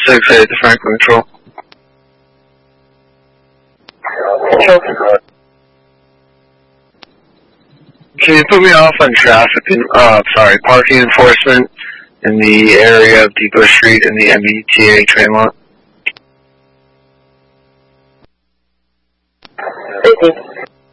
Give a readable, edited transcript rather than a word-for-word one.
headed to Franklin Control. Can you put me off on traffic and, parking enforcement in the area of Depot Street and the MBTA train lot? 18.